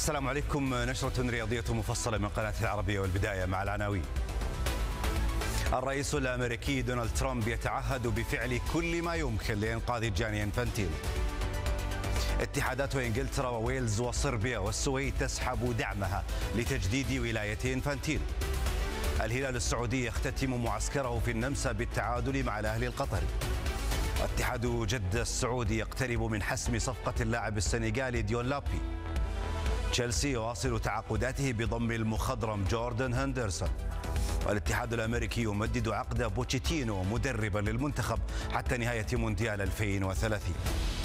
السلام عليكم. نشرة رياضية مفصلة من قناة العربية، والبداية مع العناوين. الرئيس الأمريكي دونالد ترامب يتعهد بفعل كل ما يمكن لإنقاذ جاني إنفانتينو. اتحادات إنجلترا وويلز وصربيا والسويد تسحب دعمها لتجديد ولاية إنفانتينو. الهلال السعودي يختتم معسكره في النمسا بالتعادل مع الأهلي القطري. اتحاد جدة السعودي يقترب من حسم صفقة اللاعب السنغالي ديون لابي. تشيلسي يواصل تعاقداته بضم المخضرم جوردن هندرسون. والاتحاد الأمريكي يمدد عقد بوتشيتينو مدربا للمنتخب حتى نهاية مونديال 2030.